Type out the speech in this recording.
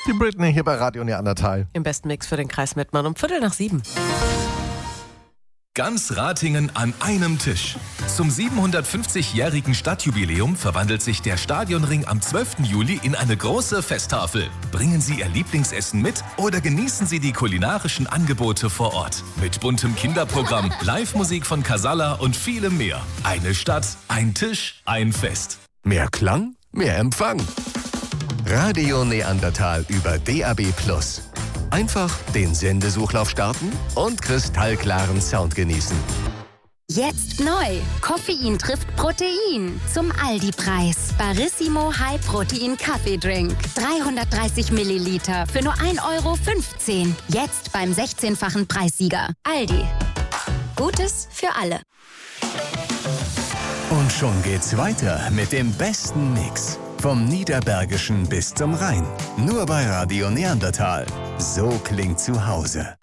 Die Britney hier bei Radio Neandertal. Im besten Mix für den Kreis Mettmann um 6:15. Ganz Ratingen an einem Tisch. Zum 750-jährigen Stadtjubiläum verwandelt sich der Stadionring am 12. Juli in eine große Festtafel. Bringen Sie Ihr Lieblingsessen mit oder genießen Sie die kulinarischen Angebote vor Ort. Mit buntem Kinderprogramm, Live-Musik von Casalla und vielem mehr. Eine Stadt, ein Tisch, ein Fest. Mehr Klang, mehr Empfang. Radio Neandertal über DAB+. Einfach den Sendesuchlauf starten und kristallklaren Sound genießen. Jetzt neu. Koffein trifft Protein. Zum Aldi-Preis. Barissimo High Protein Kaffeedrink. 330 Milliliter für nur 1,15 €. Jetzt beim 16-fachen Preissieger. Aldi. Gutes für alle. Und schon geht's weiter mit dem besten Mix. Vom Niederbergischen bis zum Rhein. Nur bei Radio Neandertal. So klingt zu Hause.